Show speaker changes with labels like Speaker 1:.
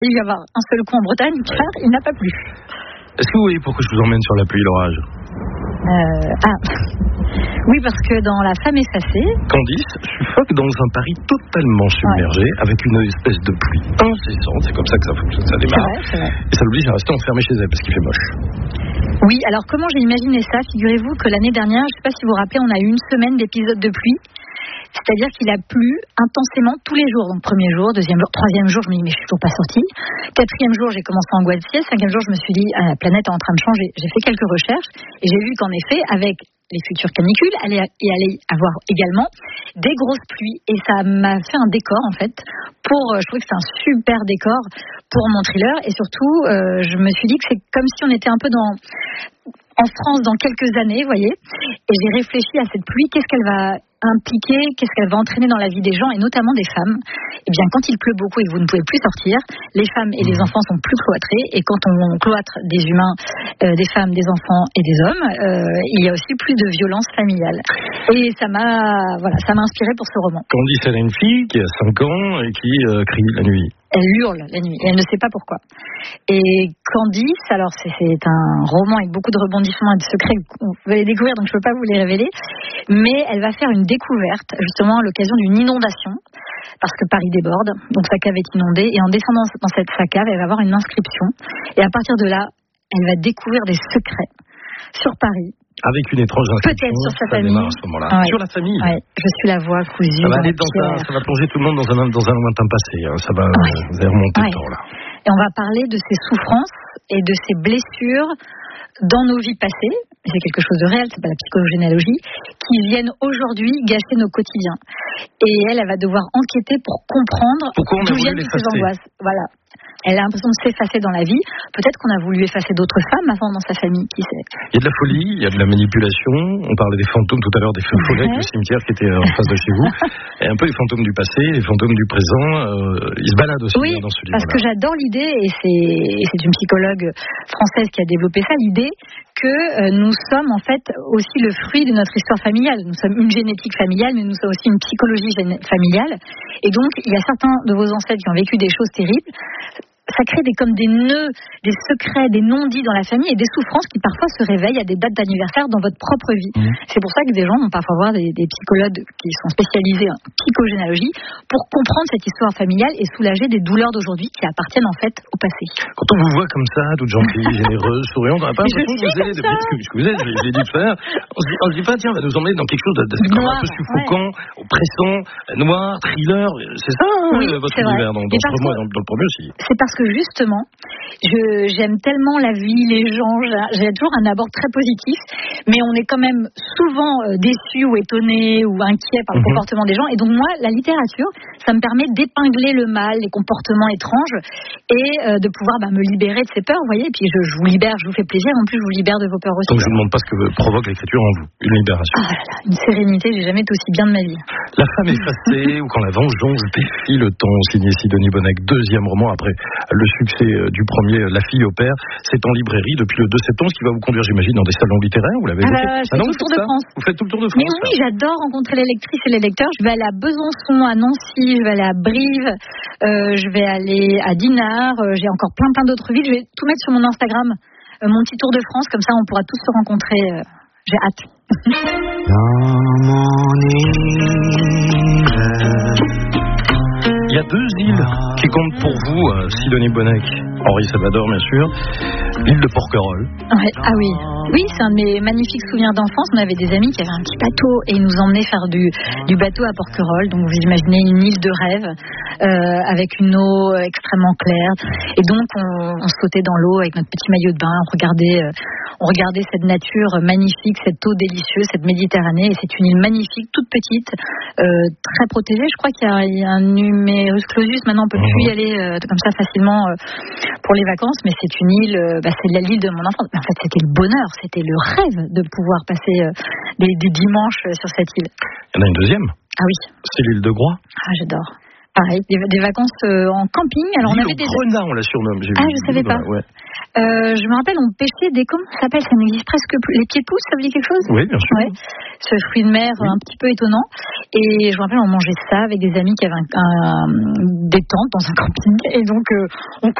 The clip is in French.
Speaker 1: Il va y avoir un seul coup en Bretagne, car il n'a pas plu.
Speaker 2: Est-ce que vous voyez pourquoi je vous emmène sur la pluie et l'orage?
Speaker 1: Oui, parce que dans La Femme effacée,
Speaker 2: Candice suffoque dans un Paris totalement submergé, avec une espèce de pluie incessante. C'est comme ça que ça démarre.
Speaker 1: c'est vrai.
Speaker 2: Et ça l'oblige à rester enfermée chez elle parce qu'il fait moche.
Speaker 1: Oui, alors comment j'ai imaginé ça? Figurez-vous que l'année dernière, je ne sais pas si vous vous rappelez, on a eu une semaine d'épisodes de pluie. C'est-à-dire qu'il a plu intensément tous les jours. Donc premier jour, deuxième jour, troisième jour, je me dis mais je suis toujours pas sortie. Quatrième jour, j'ai commencé en angoisse. Cinquième jour, je me suis dit la planète est en train de changer. J'ai fait quelques recherches et j'ai vu qu'en effet, avec les futures canicules, il allait y avoir également des grosses pluies. Et ça m'a fait un décor en fait. Je trouvais que c'était un super décor pour mon thriller. Et surtout, je me suis dit que c'est comme si on était un peu en France dans quelques années, vous voyez. Et j'ai réfléchi à cette pluie, qu'est-ce qu'elle va impliquer, qu'est-ce qu'elle va entraîner dans la vie des gens et notamment des femmes. Eh bien, quand il pleut beaucoup et que vous ne pouvez plus sortir, les femmes et les enfants sont plus cloîtrés et quand on cloître des humains, des femmes, des enfants et des hommes, il y a aussi plus de violence familiale. Et ça m'a inspiré pour ce roman.
Speaker 2: Candice, elle a une fille qui a 5 ans et qui crie la nuit.
Speaker 1: Elle hurle la nuit et elle ne sait pas pourquoi. Et Candice, alors c'est un roman avec beaucoup de rebondissements et de secrets que vous allez découvrir, donc je ne peux pas vous les révéler, mais elle va faire une découverte justement à l'occasion d'une inondation, parce que Paris déborde, donc sa cave est inondée, et en descendant dans sa cave, elle va avoir une inscription, et à partir de là, elle va découvrir des secrets sur Paris.
Speaker 2: Avec une étrange inscription.
Speaker 1: Peut-être sur sa famille.
Speaker 2: À ce moment-là.
Speaker 1: Ouais.
Speaker 2: Sur la famille.
Speaker 1: Ouais. Je suis la voix cousue.
Speaker 2: Ça va plonger tout le monde dans un lointain passé. Hein. Ça va remonter le temps là.
Speaker 1: Et on va parler de ses souffrances et de ses blessures dans nos vies passées. C'est quelque chose de réel, c'est pas la psychogénéalogie, qui viennent aujourd'hui gâcher nos quotidiens. Et elle va devoir enquêter pour comprendre d'où viennent ces angoisses. Voilà. Elle a l'impression de s'effacer dans la vie. Peut-être qu'on a voulu effacer d'autres femmes avant dans sa famille, qui sait.
Speaker 2: Il y a de la folie, il y a de la manipulation. On parlait des fantômes tout à l'heure, des feux follets du cimetière qui étaient en face de chez vous. Et un peu les fantômes du passé, les fantômes du présent. Ils se baladent aussi dans ce livre-là.
Speaker 1: Parce que j'adore l'idée, et c'est une psychologue française qui a développé ça, l'idée que nous sommes en fait aussi le fruit de notre histoire familiale. Nous sommes une génétique familiale, mais nous sommes aussi une psychologie familiale. Et donc, il y a certains de vos ancêtres qui ont vécu des choses terribles. Ça crée comme des nœuds, des secrets, des non-dits dans la famille et des souffrances qui parfois se réveillent à des dates d'anniversaire dans votre propre vie. C'est pour ça que des gens vont parfois voir des psychologues qui sont spécialisés en psychogénéalogie pour comprendre cette histoire familiale et soulager des douleurs d'aujourd'hui qui appartiennent en fait au passé.
Speaker 2: Quand on vous voit comme ça, toute gentille, généreuse, souriante, on n'a pas l'impression que vous êtes ce que vous êtes, je l'ai dit tout à l'heure, on se dit pas, tiens, on va nous emmener dans quelque chose de un peu suffocant, oppressant, noir, thriller, c'est ça votre univers dans ce roman et dans le premier aussi.
Speaker 1: C'est parce que justement, j'aime tellement la vie, les gens, j'ai toujours un abord très positif, mais on est quand même souvent déçu ou étonné ou inquiet par le comportement des gens. Et donc moi, la littérature, ça me permet d'épingler le mal, les comportements étranges et de pouvoir me libérer de ces peurs, vous voyez. Et puis je vous libère, je vous fais plaisir, en plus je vous libère de vos peurs aussi.
Speaker 2: Donc je ne vous demande pas ce que provoque l'écriture en vous, une libération.
Speaker 1: Ah là là, une sérénité, j'ai jamais été aussi bien de ma vie.
Speaker 2: La femme effacée ou quand la vengeance défie le temps, signé Sidonie Bonnec, deuxième roman après le succès du premier, La fille au père. C'est en librairie depuis le 2 septembre, ce qui va vous conduire, j'imagine, dans des salons littéraires. Vous l'avez évoqué.
Speaker 1: Je fais tout le tour de France.
Speaker 2: Vous faites tout le tour de France.
Speaker 1: Mais oui, j'adore rencontrer les lectrices et les lecteurs. Je vais aller à Besançon, à Nancy, je vais aller à Brive, je vais aller à Dinard. J'ai encore plein d'autres villes. Je vais tout mettre sur mon Instagram, mon petit tour de France. Comme ça, on pourra tous se rencontrer. J'ai hâte.
Speaker 2: Il y a 2 îles qui comptent pour vous, Sidonie Bonnec, Henri Salvador bien sûr, l'île de Porquerolles.
Speaker 1: Ah oui, c'est un de mes magnifiques souvenirs d'enfance. On avait des amis qui avaient un petit bateau et ils nous emmenaient faire du bateau à Porquerolles. Donc vous imaginez une île de rêve avec une eau extrêmement claire. Et donc on sautait dans l'eau avec notre petit maillot de bain, on regardait cette nature magnifique, cette eau délicieuse, cette Méditerranée. Et c'est une île magnifique, toute petite, très protégée. Je crois qu'il y a un numerus clausus. Maintenant, on peut plus y aller comme ça facilement pour les vacances. Mais c'est une île, c'est l'île de mon enfance. Mais en fait, c'était le bonheur, c'était le rêve de pouvoir passer des dimanches sur cette île.
Speaker 2: Il y en a une deuxième.
Speaker 1: Ah oui.
Speaker 2: C'est l'île de Groix.
Speaker 1: Ah, j'adore. Pareil, des vacances en camping. Alors on avait des
Speaker 2: Grenat, on la surnomme.
Speaker 1: Je savais pas. Je me rappelle, on pêchait des... Comment ça s'appelle? Ça n'existe presque plus. Les pieds pousses, ça vous dit quelque chose?
Speaker 2: Oui, bien sûr.
Speaker 1: Ouais. Ce fruit de mer un petit peu étonnant. Et je me rappelle, on mangeait ça avec des amis qui avaient des tentes dans un camping. Et donc, on